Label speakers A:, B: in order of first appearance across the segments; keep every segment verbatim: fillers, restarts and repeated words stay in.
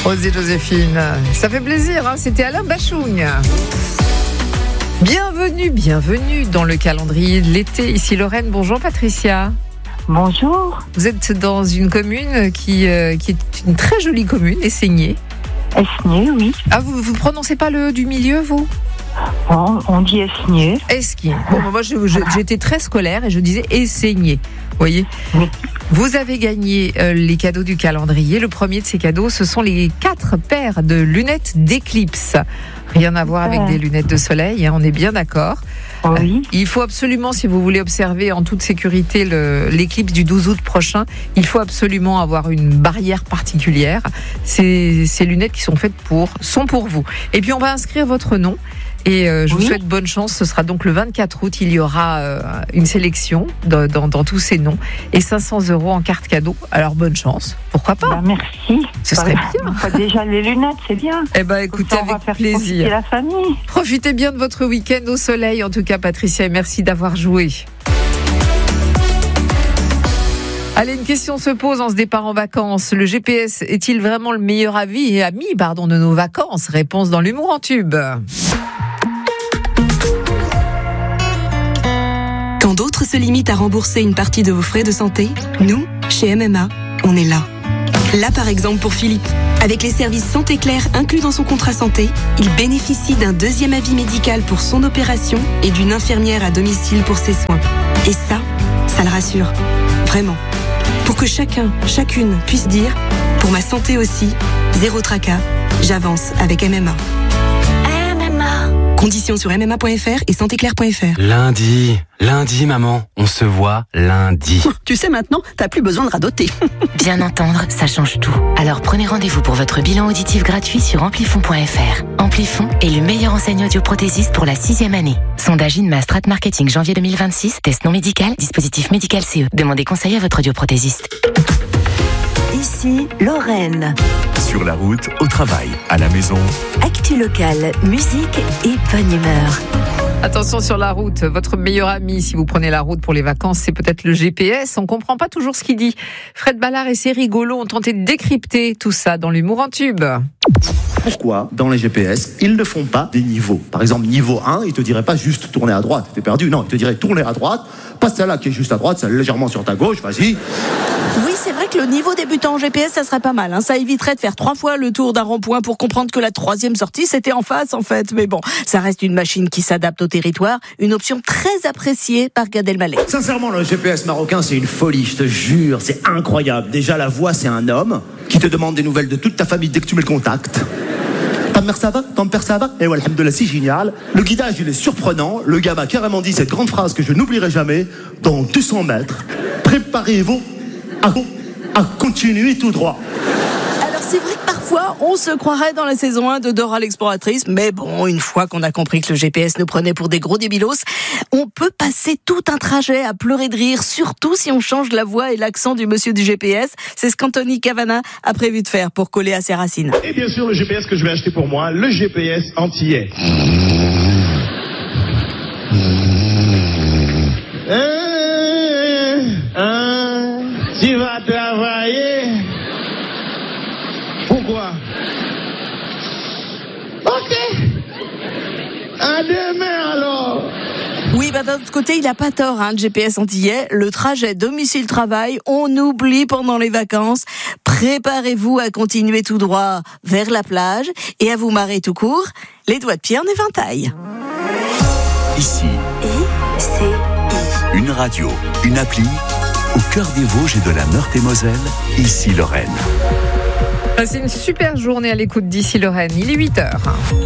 A: Rosy Joséphine, ça fait plaisir, hein, c'était Alain Bachung. Bienvenue, bienvenue dans le calendrier de l'été. Ici Lorraine, bonjour Patricia.
B: Bonjour.
A: Vous êtes dans une commune qui, euh, qui est une très jolie commune, Esseigné.
B: Esseigné, oui.
A: Ah, vous ne prononcez pas le du milieu, vous ?
B: Bon, on dit Esseigné.
A: Esseigné. Bon, moi, je, je, j'étais très scolaire et je disais Esseigné. Vous voyez ?
B: Oui.
A: Vous avez gagné euh, les cadeaux du calendrier. Le premier de ces cadeaux, ce sont les quatre paires de lunettes d'éclipse. Rien à voir avec des lunettes de soleil, hein, on est bien d'accord.
B: Oui.
A: Euh, il faut absolument, si vous voulez observer en toute sécurité le, l'éclipse du douze août prochain, il faut absolument avoir une barrière particulière. Ces, ces lunettes qui sont faites pour, sont pour vous. Et puis on va inscrire votre nom. Et euh, je oui. vous souhaite bonne chance. Ce sera donc le vingt-quatre août. Il y aura euh, une sélection de, dans, dans tous ces noms et cinq cents euros en carte cadeau. Alors bonne chance. Pourquoi pas ?
B: Bah, merci.
A: Ce serait bien.
B: Enfin, déjà les lunettes, c'est bien.
A: Eh ben, écoutez,
B: ça,
A: avec plaisir.
B: La famille.
A: Profitez bien de votre week-end au soleil, en tout cas, Patricia, et merci d'avoir joué. Allez, une question se pose en ce départ en vacances. Le G P S est-il vraiment le meilleur avis et ami, pardon, de nos vacances ? Réponse dans l'humour en tube.
C: Quand d'autres se limitent à rembourser une partie de vos frais de santé, nous, chez M M A, on est là. Là, par exemple, pour Philippe. Avec les services Santé Claire inclus dans son contrat santé, il bénéficie d'un deuxième avis médical pour son opération et d'une infirmière à domicile pour ses soins. Et ça, ça le rassure. Vraiment. Pour que chacun, chacune puisse dire « Pour ma santé aussi, zéro tracas, j'avance avec M M A ». Conditions sur m m a point f r et santé claire point f r.
D: Lundi, lundi maman, on se voit lundi.
E: Tu sais maintenant, t'as plus besoin de radoter.
F: Bien entendre, ça change tout. Alors prenez rendez-vous pour votre bilan auditif gratuit sur amplifon point f r. Amplifon est le meilleur enseigne audioprothésiste pour la sixième année. Sondage Inma Strat Marketing janvier deux mille vingt-six, test non médical, dispositif médical C E. Demandez conseil à votre audioprothésiste.
G: Ici Lorraine.
H: Sur la route, au travail, à la maison.
G: Actu locale, musique et bonne humeur.
A: Attention sur la route, votre meilleur ami si vous prenez la route pour les vacances, c'est peut-être le G P S. On ne comprend pas toujours ce qu'il dit. Fred Ballard et ses rigolos ont tenté de décrypter tout ça dans l'humour en tube.
I: Pourquoi, dans les G P S, ils ne font pas des niveaux ? Par exemple, niveau un, il ne te dirait pas juste tourner à droite, t'es perdu. Non, il te dirait tourner à droite, pas celle-là qui est juste à droite, celle légèrement sur ta gauche, vas-y.
E: Oui, c'est vrai que le niveau débutant en G P S, ça serait pas mal. Hein. Ça éviterait de faire trois fois le tour d'un rond-point pour comprendre que la troisième sortie, c'était en face, en fait. Mais bon, ça reste une machine qui s'adapte au territoire. Une option très appréciée par Gad Elmaleh.
I: Sincèrement, le G P S marocain, c'est une folie, je te jure. C'est incroyable. Déjà, la voix, c'est un homme qui te demande des nouvelles de toute ta famille dès que tu mets le contact. Ta mère ça va ? Ton père ça va ? Et voilà, alhamdoulilah, c'est génial. Le guidage, il est surprenant. Le gars m'a carrément dit cette grande phrase que je n'oublierai jamais. Dans deux cents mètres, préparez-vous à, à continuer tout droit.
E: Alors c'est vrai que parfois, on se croirait dans la saison un de Dora l'exploratrice, mais bon, une fois qu'on a compris que le G P S nous prenait pour des gros débilos, on peut passer tout un trajet à pleurer de rire, surtout si on change la voix et l'accent du monsieur du G P S. C'est ce qu'Anthony Cavana a prévu de faire pour coller à ses racines.
J: Et bien sûr, le G P S que je vais acheter pour moi, le G P S antillais. Euh, euh, tu vas travailler. Pourquoi? Ok. À demain alors.
E: Oui, bah d'un autre côté, il a pas tort, hein, le G P S antillais. Le trajet domicile-travail, on oublie pendant les vacances. Préparez-vous à continuer tout droit vers la plage et à vous marrer tout court, les doigts de pied en éventail.
H: Ici,
G: I C I.
H: Une radio, une appli, au cœur des Vosges et de la Meurthe-et-Moselle, ici Lorraine.
A: C'est une super journée à l'écoute d'ici Lorraine. Il est huit heures.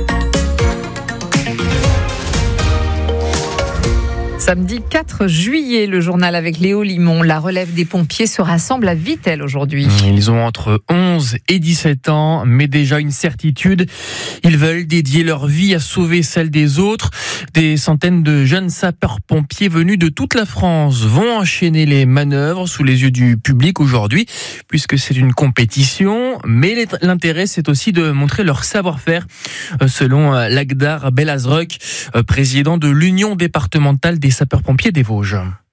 A: Samedi quatre juillet, le journal avec Léo Limon. La relève des pompiers se rassemble à Vittel aujourd'hui.
K: Ils ont entre onze et dix-sept ans, mais déjà une certitude. Ils veulent dédier leur vie à sauver celle des autres. Des centaines de jeunes sapeurs-pompiers venus de toute la France vont enchaîner les manœuvres sous les yeux du public aujourd'hui, puisque c'est une compétition. Mais l'intérêt, c'est aussi de montrer leur savoir-faire, selon Lagdar Belazrek, président de l'Union départementale des sapeurs-pompiers des Vosges.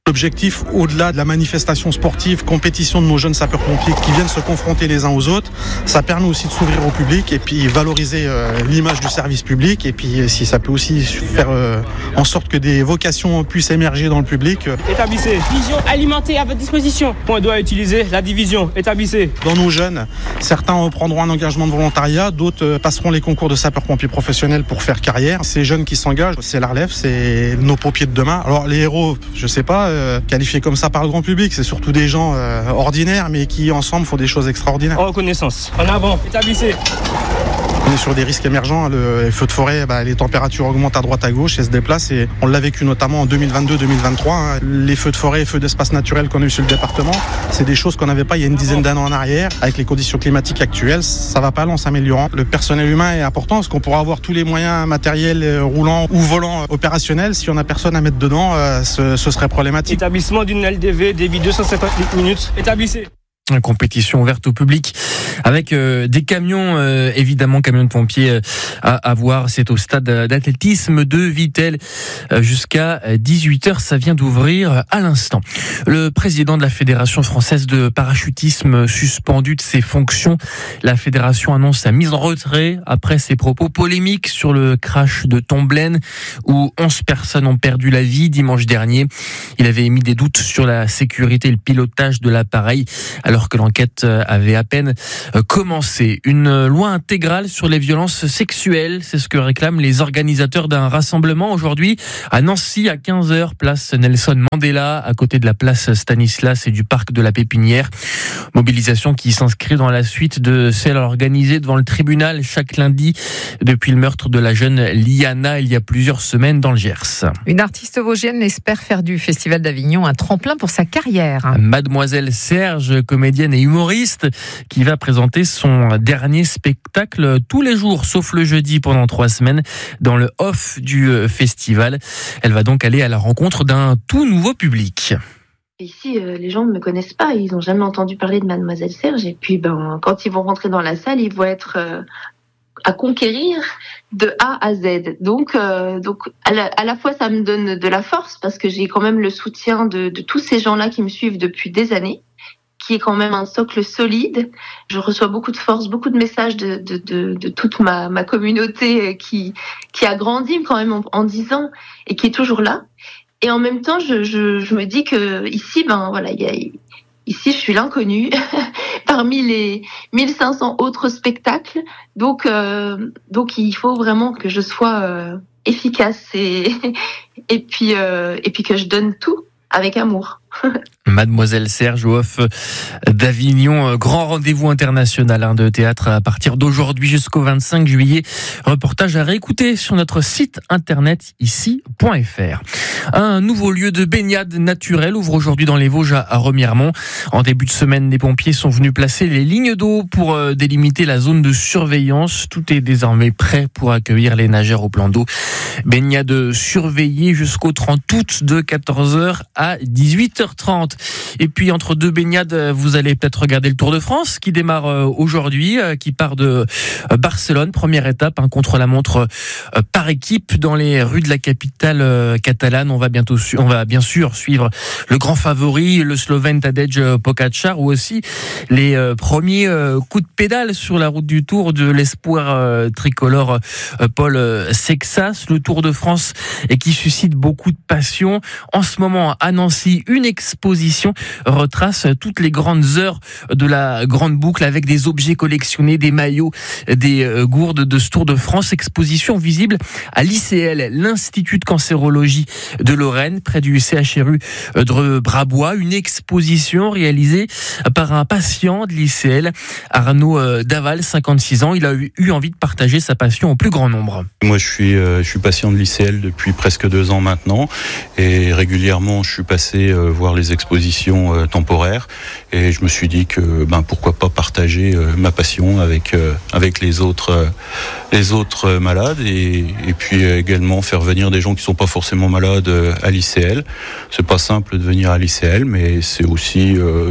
L: L'objectif, au-delà de la manifestation sportive, compétition de nos jeunes sapeurs-pompiers qui viennent se confronter les uns aux autres, ça permet aussi de s'ouvrir au public et puis valoriser euh, l'image du service public. Et puis si ça peut aussi faire euh, en sorte que des vocations puissent émerger dans le public. Euh.
M: Établissez. Vision alimentée à votre disposition. On doit utiliser la division. Établissez.
L: Dans nos jeunes, certains prendront un engagement de volontariat, d'autres euh, passeront les concours de sapeurs-pompiers professionnels pour faire carrière. Ces jeunes qui s'engagent, c'est la relève, c'est nos pompiers de demain. Alors les héros, je sais pas, euh, qualifiés comme ça par le grand public, c'est surtout des gens euh, ordinaires mais qui ensemble font des choses extraordinaires.
M: En reconnaissance. En avant. Établissez.
L: On est sur des risques émergents, le, les feux de forêt, bah, les températures augmentent à droite à gauche et se déplacent et on l'a vécu notamment en deux mille vingt-deux deux mille vingt-trois. Hein. Les feux de forêt et feux d'espace naturel qu'on a eu sur le département, c'est des choses qu'on n'avait pas il y a une dizaine d'années en arrière. Avec les conditions climatiques actuelles, ça va pas aller en s'améliorant. Le personnel humain est important parce qu'on pourra avoir tous les moyens matériels roulants ou volants opérationnels. Si on n'a personne à mettre dedans, euh, ce, ce serait problématique.
M: Établissement d'une L D V, débit deux cent cinquante minutes. Établissez.
K: Une compétition ouverte au public avec euh, des camions, euh, évidemment camions de pompiers euh, à, à voir. C'est au stade d'athlétisme de Vittel euh, jusqu'à dix-huit heures. Ça vient d'ouvrir à l'instant. Le président de la Fédération française de parachutisme suspendu de ses fonctions. La fédération annonce sa mise en retrait après ses propos polémiques sur le crash de Tomblaine où onze personnes ont perdu la vie dimanche dernier. Il avait émis des doutes sur la sécurité et le pilotage de l'appareil alors que l'enquête avait à peine commencé. Une loi intégrale sur les violences sexuelles, c'est ce que réclament les organisateurs d'un rassemblement aujourd'hui à Nancy à quinze heures, place Nelson Mandela, à côté de la place Stanislas et du parc de la Pépinière. Mobilisation qui s'inscrit dans la suite de celle organisée devant le tribunal chaque lundi depuis le meurtre de la jeune Liana il y a plusieurs semaines dans le Gers.
A: Une artiste vosgienne espère faire du Festival d'Avignon un tremplin pour sa carrière.
K: Mademoiselle Serge, comédienne et humoriste, qui va présenter son dernier spectacle tous les jours, sauf le jeudi pendant trois semaines, dans le off du festival. Elle va donc aller à la rencontre d'un tout nouveau public.
N: Ici, euh, les gens ne me connaissent pas, ils n'ont jamais entendu parler de Mademoiselle Serge. Et puis, ben, quand ils vont rentrer dans la salle, ils vont être euh, à conquérir de A à Z. Donc, euh, donc à la, à la fois, ça me donne de la force parce que j'ai quand même le soutien de, de tous ces gens-là qui me suivent depuis des années, qui est quand même un socle solide. Je reçois beaucoup de force, beaucoup de messages de, de, de, de toute ma, ma communauté qui, qui a grandi quand même en, en dix ans et qui est toujours là. Et en même temps, je, je, je me dis que ici, ben voilà, il y a, ici, je suis l'inconnu parmi les mille cinq cents autres spectacles. Donc, euh, donc, il faut vraiment que je sois euh, efficace et et puis euh, et puis que je donne tout avec amour.
K: Mademoiselle Serge au off d'Avignon, grand rendez-vous international hein, de théâtre à partir d'aujourd'hui jusqu'au vingt-cinq juillet. Reportage à réécouter sur notre site internet ici point f r. Un nouveau lieu de baignade naturelle ouvre aujourd'hui dans les Vosges à Remiremont. En début de semaine, les pompiers sont venus placer les lignes d'eau pour délimiter la zone de surveillance. Tout est désormais prêt pour accueillir les nageurs au plan d'eau. Baignade surveillée jusqu'au trente août de quatorze heures à dix-huit heures trente. Et puis entre deux baignades, vous allez peut-être regarder le Tour de France qui démarre aujourd'hui, qui part de Barcelone, première étape, un contre-la-montre par équipe dans les rues de la capitale catalane. On va bientôt, on va bien sûr suivre le grand favori, le Slovène Tadej Pogačar, ou aussi les premiers coups de pédale sur la route du Tour de l'espoir tricolore Paul Sexas. Le Tour de France et qui suscite beaucoup de passion. En ce moment, à Nancy, une exposition retrace toutes les grandes heures de la grande boucle avec des objets collectionnés, des maillots, des gourdes de ce Tour de France. Exposition visible à l'I C L, l'Institut de cancérologie de Lorraine, près du C H R U de Brabois. Une exposition réalisée par un patient de l'I C L, Arnaud Daval, cinquante-six ans. Il a eu envie de partager sa passion au plus grand nombre.
O: Moi, je suis, euh, je suis patient de l'I C L depuis presque deux ans maintenant et régulièrement, je suis passé euh, voir les expositions euh, temporaires et je me suis dit que ben, pourquoi pas partager euh, ma passion avec, euh, avec les autres, euh, les autres euh, malades et, et puis euh, également faire venir des gens qui sont pas forcément malades euh, à l'I C L. C'est pas simple de venir à l'I C L, mais c'est aussi... Euh,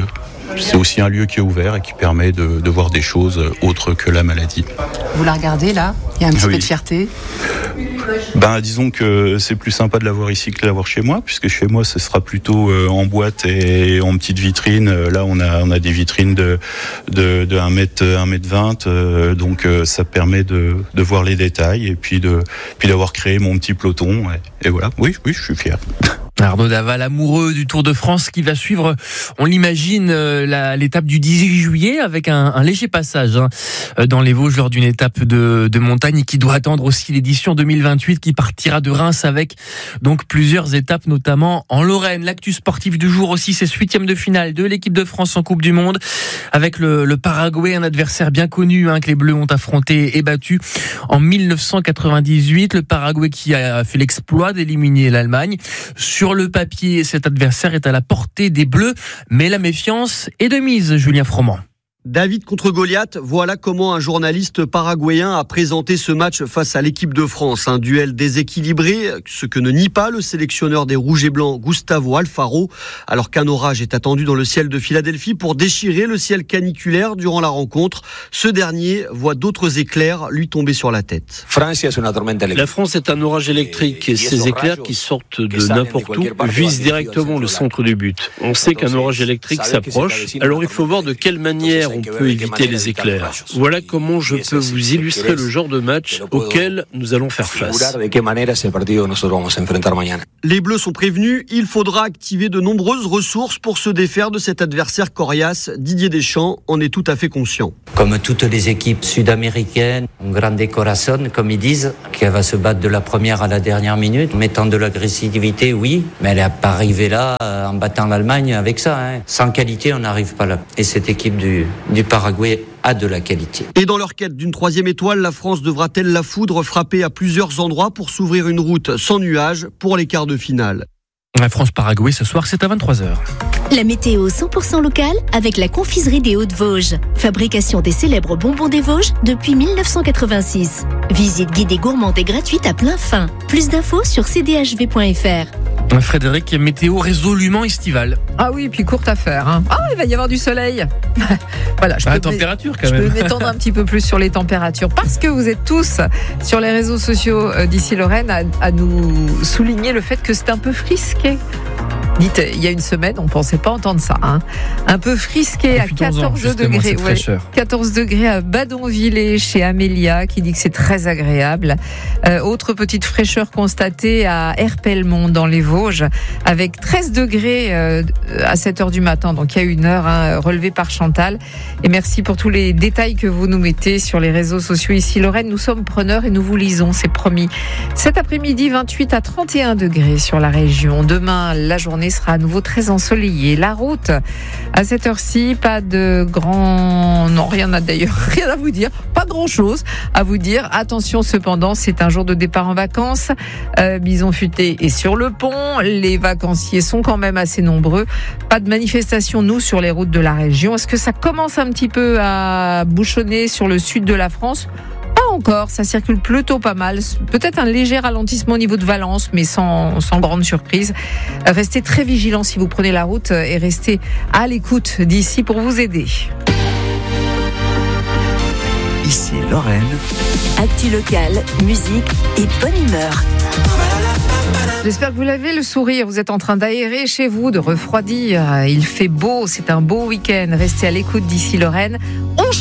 O: c'est aussi un lieu qui est ouvert et qui permet de, de voir des choses autres que la maladie.
P: Vous la regardez là ? Il y a un petit
O: oui.
P: peu de fierté ?
O: Ben, disons que c'est plus sympa de l'avoir ici que de l'avoir chez moi, puisque chez moi ce sera plutôt euh, en boîte et en petite vitrine. Là on a, on a des vitrines de, de, de un mètre vingt, euh, donc euh, ça permet de, de voir les détails et puis, de, puis d'avoir créé mon petit peloton. Et, et voilà, oui, oui, je suis fier.
K: Arnaud Daval, amoureux du Tour de France, qui va suivre, on l'imagine, la, l'étape du dix-huit juillet avec un, un léger passage hein, dans les Vosges lors d'une étape de, de montagne et qui doit attendre aussi l'édition deux mille vingt-huit qui partira de Reims avec donc plusieurs étapes, notamment en Lorraine. L'actu sportif du jour aussi, c'est ce huitième de finale de l'équipe de France en Coupe du Monde avec le, le Paraguay, un adversaire bien connu hein, que les Bleus ont affronté et battu en dix-neuf cent quatre-vingt-dix-huit. Le Paraguay qui a fait l'exploit d'éliminer l'Allemagne. Sur Sur le papier, cet adversaire est à la portée des Bleus, mais la méfiance est de mise, Julien Froment.
Q: David contre Goliath, voilà comment un journaliste paraguayen a présenté ce match face à l'équipe de France. Un duel déséquilibré, ce que ne nie pas le sélectionneur des Rouges et Blancs, Gustavo Alfaro, alors qu'un orage est attendu dans le ciel de Philadelphie pour déchirer le ciel caniculaire durant la rencontre. Ce dernier voit d'autres éclairs lui tomber sur la tête.
R: La France est un orage électrique et ces éclairs qui sortent de n'importe où visent directement le centre du but. On sait qu'un orage électrique s'approche, alors il faut voir de quelle manière on peut éviter les éclairs. Voilà comment je peux vous illustrer le genre de match auquel nous allons faire face.
Q: Les Bleus sont prévenus, il faudra activer de nombreuses ressources pour se défaire de cet adversaire coriace. Didier Deschamps en est tout à fait conscient.
S: Comme toutes les équipes sud-américaines, un grande corazón, comme ils disent, qui va se battre de la première à la dernière minute, mettant de l'agressivité, oui, mais elle n'est pas arrivée là en battant l'Allemagne avec ça. Hein. Sans qualité, on n'arrive pas là. Et cette équipe du, du Paraguay a de la qualité.
Q: Et dans leur quête d'une troisième étoile, la France devra-t-elle la foudre frapper à plusieurs endroits pour s'ouvrir une route sans nuages pour les quarts de finale?
K: La France-Paraguay ce soir, c'est à vingt-trois heures.
T: La météo cent pour cent locale avec la confiserie des Hauts-de-Vosges. Fabrication des célèbres bonbons des Vosges depuis dix-neuf cent quatre-vingt-six. Visite guidée gourmande et gratuite à plein fin. Plus d'infos sur c d h v point f r.
K: Frédéric, météo résolument estivale.
A: Ah oui, puis courte à faire. Hein. Ah, il va y avoir du soleil. Voilà, je
K: bah,
A: peux
K: température quand
A: je
K: même.
A: Je peux m'étendre un petit peu plus sur les températures parce que vous êtes tous sur les réseaux sociaux d'ici Lorraine à, à nous souligner le fait que c'est un peu frisqué. Dites, il y a une semaine, on ne pensait pas entendre ça. Hein. Un peu frisqué à quatorze degrés. Ouais, quatorze degrés à Badonvillers chez Amélia, qui dit que c'est très agréable. Euh, autre petite fraîcheur constatée à Erpelmont dans les Vosges, avec treize degrés euh, à sept heures du matin, donc il y a une heure, hein, relevé par Chantal. Et merci pour tous les détails que vous nous mettez sur les réseaux sociaux ici Lorraine. Nous sommes preneurs et nous vous lisons, c'est promis. Cet après-midi, vingt-huit à trente et un degrés sur la région. Demain, la journée sera à nouveau très ensoleillée. La route, à cette heure-ci, pas de grand... Non, rien à d'ailleurs, rien à vous dire. Pas grand-chose à vous dire. Attention cependant, c'est un jour de départ en vacances. Euh, Bison Futé est sur le pont. Les vacanciers sont quand même assez nombreux. Pas de manifestation, nous, sur les routes de la région. Est-ce que ça commence un petit peu à bouchonner sur le sud de la France ? Pas encore, ça circule plutôt pas mal. Peut-être un léger ralentissement au niveau de Valence, mais sans, sans grande surprise. Restez très vigilants si vous prenez la route et restez à l'écoute d'ici pour vous aider.
H: Ici Lorraine.
G: Actu locale, musique et bonne humeur.
A: J'espère que vous l'avez le sourire. Vous êtes en train d'aérer chez vous, de refroidir. Il fait beau, c'est un beau week-end. Restez à l'écoute d'ici Lorraine. On